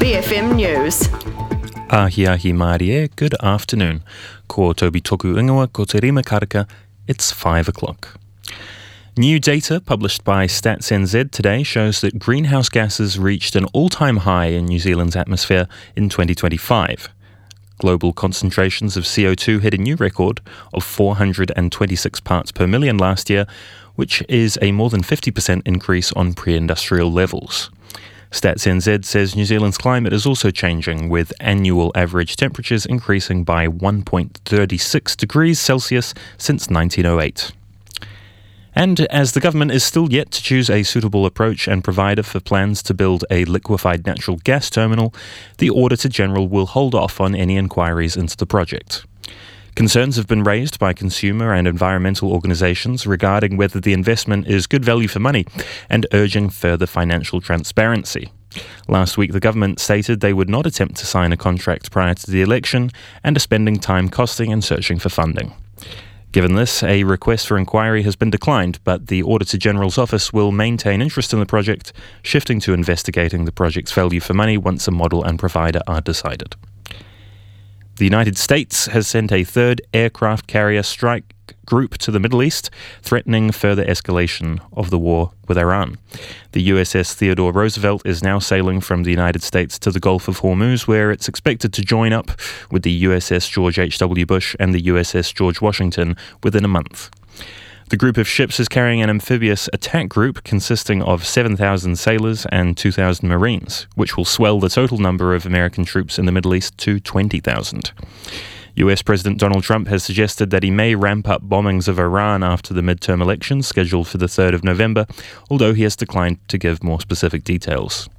BFM News. Ahi Marie, good afternoon. Ko Toby Toku Ingoa, ko Te Rima Karaka, it's 5 o'clock. New data published by Stats NZ today shows that greenhouse gases reached an all-time high in New Zealand's atmosphere in 2025. Global concentrations of CO2 hit a new record of 426 parts per million last year, which is a more than 50% increase on pre-industrial levels. Stats NZ says New Zealand's climate is also changing, with annual average temperatures increasing by 1.36 degrees Celsius since 1908. And as the government is still yet to choose a suitable approach and provider for plans to build a liquefied natural gas terminal, the Auditor-General will hold off on any inquiries into the project. Concerns have been raised by consumer and environmental organisations regarding whether the investment is good value for money and urging further financial transparency. Last week, the government stated they would not attempt to sign a contract prior to the election and are spending time costing and searching for funding. Given this, a request for inquiry has been declined, but the Auditor-General's office will maintain interest in the project, shifting to investigating the project's value for money once a model and provider are decided. The United States has sent a third aircraft carrier strike group to the Middle East, threatening further escalation of the war with Iran. The USS Theodore Roosevelt is now sailing from the United States to the Gulf of Hormuz, where it's expected to join up with the USS George H.W. Bush and the USS George Washington within a month. The group of ships is carrying an amphibious attack group consisting of 7,000 sailors and 2,000 Marines, which will swell the total number of American troops in the Middle East to 20,000. US President Donald Trump has suggested that he may ramp up bombings of Iran after the midterm elections scheduled for the 3rd of November, although he has declined to give more specific details.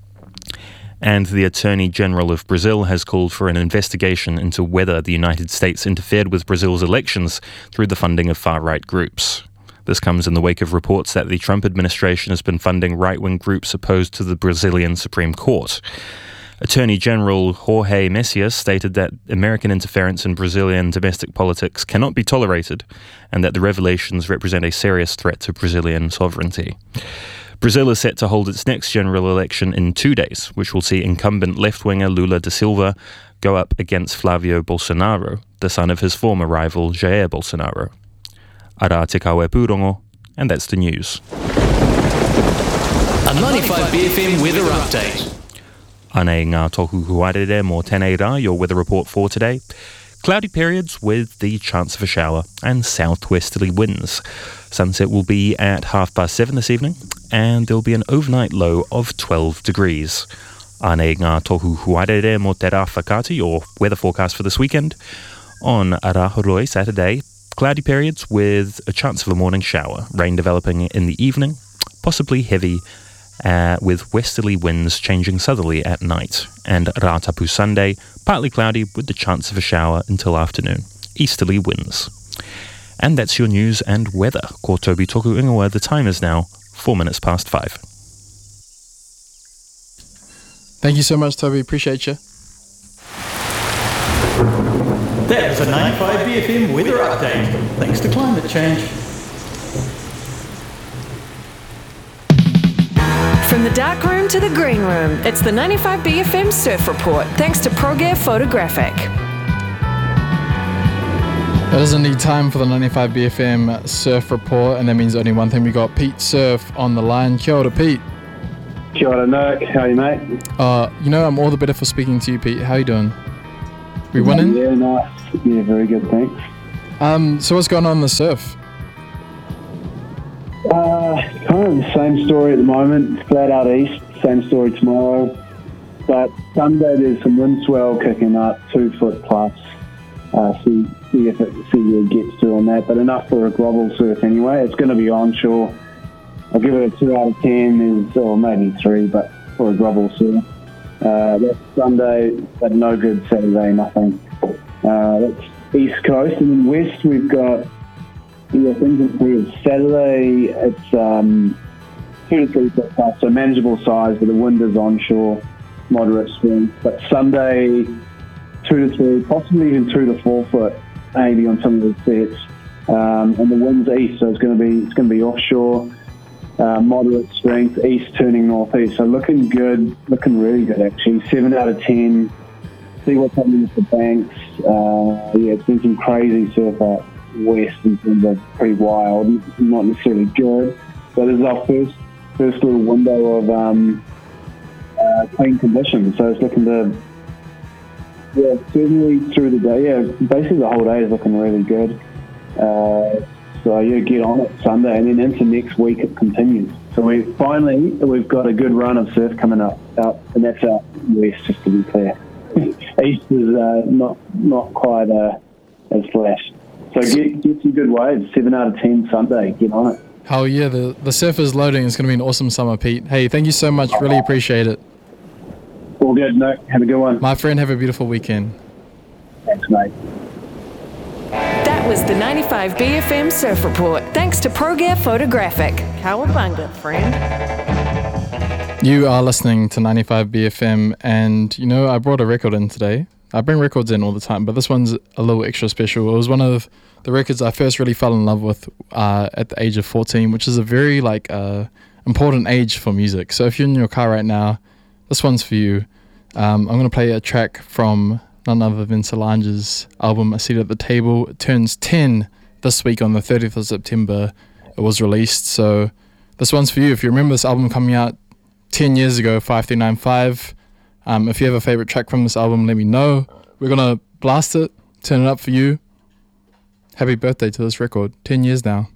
And the Attorney General of Brazil has called for an investigation into whether the United States interfered with Brazil's elections through the funding of far-right groups. This comes in the wake of reports that the Trump administration has been funding right-wing groups opposed to the Brazilian Supreme Court. Attorney General Jorge Messias stated that American interference in Brazilian domestic politics cannot be tolerated and that the revelations represent a serious threat to Brazilian sovereignty. Brazil is set to hold its next general election in 2 days, which will see incumbent left-winger Lula da Silva go up against Flavio Bolsonaro, the son of his former rival Jair Bolsonaro. Ara te kawe pūrongo, and that's the news. A 95 BFM weather update. Ane ngā tohu huarere mō tēnei rā, your weather report for today. Cloudy periods with the chance of a shower and southwesterly winds. Sunset will be at 7:30 this evening, and there'll be an overnight low of 12 degrees. Ane ngā tohu huarere mō te rā whakati, your weather forecast for this weekend. On Arahoroi Saturday, cloudy periods with a chance of a morning shower, rain developing in the evening, possibly heavy, with westerly winds changing southerly at night. And Rātapu Sunday, partly cloudy with the chance of a shower until afternoon, easterly winds. And that's your news and weather. Ko Toby Toku Ingoa, the time is now 5:04. Thank you so much, Toby. Appreciate you. That was a 95 BFM weather update. Thanks to climate change. From the dark room to the green room, it's the 95 BFM Surf Report, thanks to Progear Photographic. That doesn't need time for the 95 BFM Surf Report, and that means only one thing. We got Pete Surf on the line. Kia ora, Pete. Kia ora, Nick. How are you, mate? I'm all the better for speaking to you, Pete. How you doing? We winning? Yeah, nice. Yeah, very good, thanks. So what's going on in the surf? Kind of the same story at the moment. Flat out east, same story tomorrow. But Sunday there's some wind swell kicking up, 2 foot plus. See where it gets to on that, but enough for a grovel surf anyway. It's going to be onshore. I'll give it a 2 out of 10, or maybe 3, but for a grovel surf. That's Sunday, but no good Saturday, nothing. That's east coast, and then west we've got things improve. Saturday it's 2 to 3 foot plus, so manageable size, but the wind is onshore, moderate swing. But Sunday 2 to 3, possibly even 2 to 4 foot, maybe on some of the sets. And the wind's east, so it's going to be offshore. moderate strength, east turning northeast. So looking good, looking really good actually. 7 out of 10. See what's happening with the banks. It's been some crazy surf out west in terms of pretty wild, not necessarily good. But this is our first little window of clean conditions. So it's looking to, certainly through the day, basically the whole day is looking really good. So get on it Sunday, and then into next week it continues. So we've got a good run of surf coming up, and that's out west, just to be clear. East is not quite as flash. So get some good waves. 7 out of 10 Sunday. Get on it. Hell yeah, the surf is loading. It's going to be an awesome summer, Pete. Hey, thank you so much. Really appreciate it. All good, Nick. Have a good one. My friend, have a beautiful weekend. Thanks, mate. That was the 95BFM Surf Report. Thanks to ProGear Photographic. Cowabunga, friend. You are listening to 95BFM, and I brought a record in today. I bring records in all the time, but this one's a little extra special. It was one of the records I first really fell in love with at the age of 14, which is a very important age for music. So if you're in your car right now, this one's for you. I'm going to play a track from none other than Solange's album A Seat at the Table. It turns 10 this week on the 30th of September. It was released, so this one's for you. If you remember this album coming out 10 years ago, 5395. If you have a favorite track from this album, let me know. We're going to blast it, turn it up for you. Happy birthday to this record. 10 years now.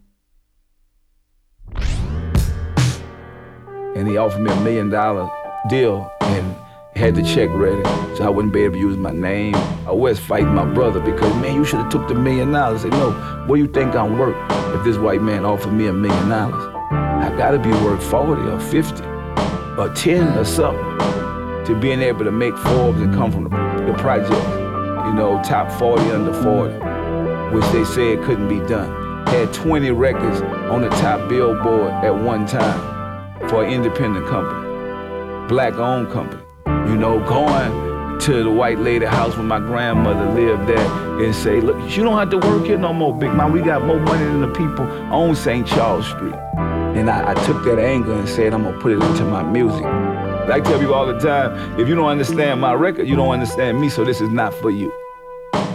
And he offered me $1 million deal and had the check ready, so I wouldn't be able to use my name. I was fighting my brother because, man, you should have took the $1 million. I said, no, what do you think I'm worth if this white man offered me $1 million? I gotta be worth 40 or 50 or 10 or something to being able to make Forbes and come from the project. Top 40 under 40, which they said couldn't be done. Had 20 records on the top Billboard at one time for an independent company, black-owned company. Going to the white lady house where my grandmother lived at and say, look, you don't have to work here no more, big man. We got more money than the people on St. Charles Street. And I took that anger and said, I'm going to put it into my music. I tell people all the time, if you don't understand my record, you don't understand me, so this is not for you.